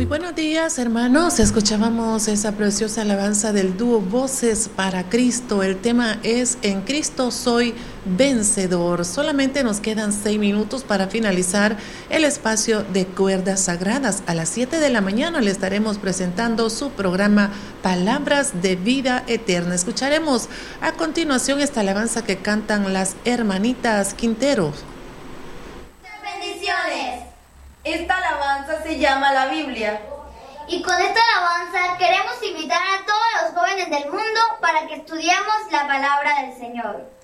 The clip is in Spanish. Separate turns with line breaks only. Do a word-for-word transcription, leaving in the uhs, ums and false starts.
Muy buenos días, hermanos. Escuchábamos esa preciosa alabanza del dúo Voces para Cristo. El tema es En Cristo soy vencedor. Solamente nos quedan seis minutos para finalizar el espacio de Cuerdas Sagradas. A las siete de la mañana le estaremos presentando su programa Palabras de Vida Eterna. Escucharemos a continuación esta alabanza que cantan las hermanitas Quintero.
Bendiciones. Esta alabanza se llama la Biblia.
Y con esta alabanza queremos invitar a todos los jóvenes del mundo para que estudiemos la palabra del Señor.